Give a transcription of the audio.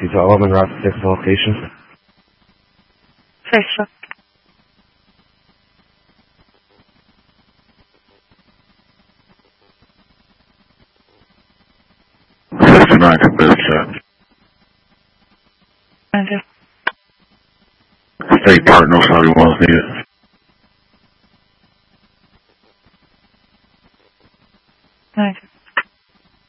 Development Route 6 location. Fechou. Nine to bed check. Roger. State Park, no 71 needed. Roger.